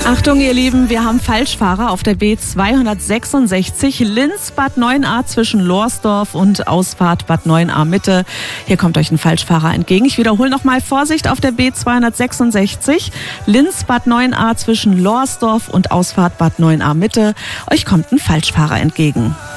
Achtung, ihr Lieben, wir haben Falschfahrer auf der B266 Linz-Bad 9a zwischen Lohrsdorf und Ausfahrt Bad 9a Mitte. Hier kommt euch ein Falschfahrer entgegen. Ich wiederhole nochmal, Vorsicht auf der B266 Linz-Bad 9a zwischen Lohrsdorf und Ausfahrt Bad 9a Mitte. Euch kommt ein Falschfahrer entgegen.